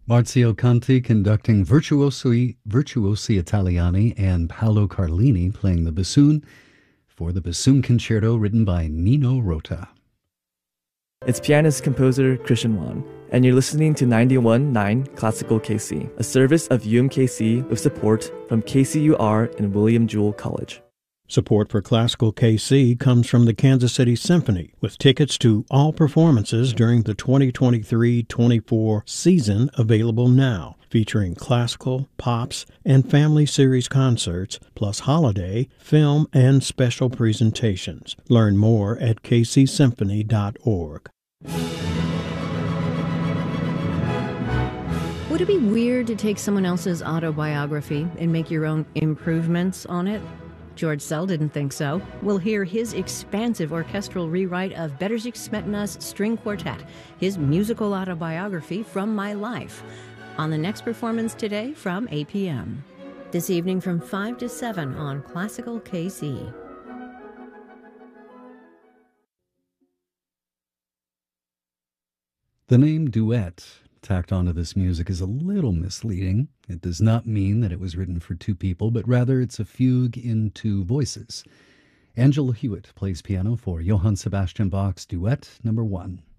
Marzio Conti conducting Virtuosi Italiani and Paolo Carlini playing the bassoon for the Bassoon Concerto written by Nino Rota. It's pianist-composer Christian Wan, and you're listening to 91.9 Classical KC, a service of UMKC with support from KCUR and William Jewell College. Support for Classical KC comes from the Kansas City Symphony, with tickets to all performances during the 2023-24 season available now, featuring classical, pops, and family series concerts, plus holiday, film, and special presentations. Learn more at kcsymphony.org. Would it be weird to take someone else's autobiography and make your own improvements on it? George Sell didn't think so. We'll hear his expansive orchestral rewrite of Bedřich Smetana's String Quartet, his musical autobiography from my life, on the next performance today from 8 p.m. This evening from 5 to 7 on Classical KC. The name duet tacked onto this music is a little misleading. It does not mean that it was written for two people, but rather it's a fugue in two voices. Angela Hewitt plays piano for Johann Sebastian Bach's Duet No. 1.